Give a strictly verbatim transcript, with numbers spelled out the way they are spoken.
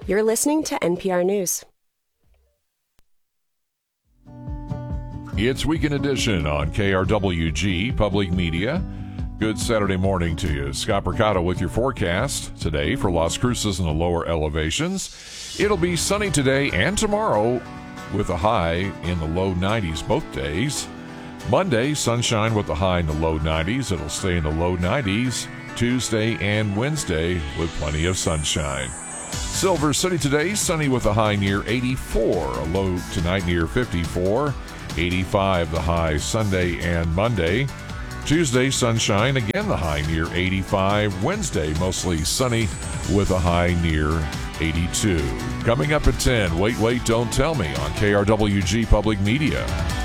You're listening to N P R News. It's Weekend Edition on K R W G Public Media. Good Saturday morning to you. Scott Percato with your forecast today for Las Cruces and the lower elevations. It'll be sunny today and tomorrow with a high in the low nineties both days. Monday, sunshine with a high in the low nineties. It'll stay in the low nineties Tuesday and Wednesday with plenty of sunshine. Silver City today, sunny with a high near eighty-four. A low tonight near fifty-four. eighty-five the high Sunday and Monday. Tuesday, sunshine, again the high near eighty-five. Wednesday, mostly sunny with a high near eighty-two. Coming up at ten, Wait, Wait, Don't Tell Me on K R W G Public Media.